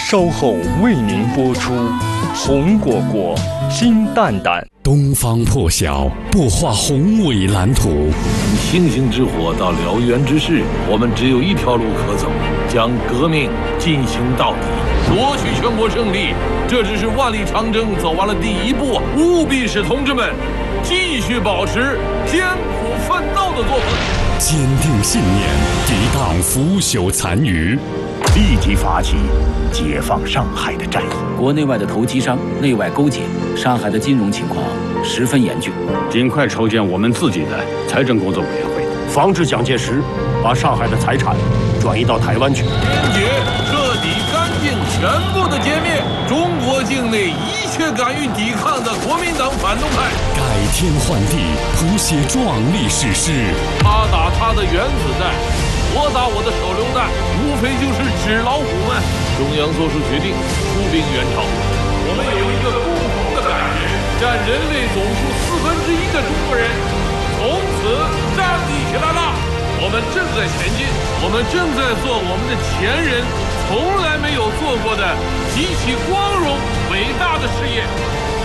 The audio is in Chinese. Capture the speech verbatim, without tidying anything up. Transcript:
稍后为您播出。红果果，金蛋蛋。 东方破晓，擘画宏伟蓝图。 从星星之火到燎原之势，我们只有一条路可走，将革命进行到底，夺取全国胜利。这只是万里长征走完了第一步，务必使同志们继续保持艰苦奋斗的作风， 坚定信念，抵挡腐朽残余， 立即发起解放上海的战役。 国内外的投机商内外勾结，上海的金融情况十分严峻， 尽快筹建我们自己的财政工作委员会， 防止蒋介石把上海的财产转移到台湾去。 坚决、彻底、干净、全部的歼灭中国境内一切敢于抵抗的国民党反动派， 改天换地，谱写壮丽史诗。 他打他的原子弹，我打我的手榴弹，无非就是纸老虎们。中央做出决定，出兵援朝。我们有一个共同的感觉，占人类总数四分之一的中国人从此站立起来了。我们正在前进，我们正在做我们的前人从来没有做过的极其光荣伟大的事业。